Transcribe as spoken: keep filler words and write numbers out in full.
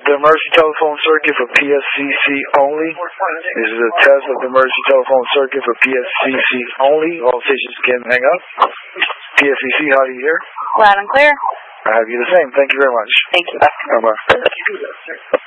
the emergency telephone circuit for P S C C only. This is a test of the emergency telephone circuit for P S C C only. All stations can hang up. P S C C, how do you hear? Loud and clear. I have you the same. Thank you very much. Thank you. Bye-bye.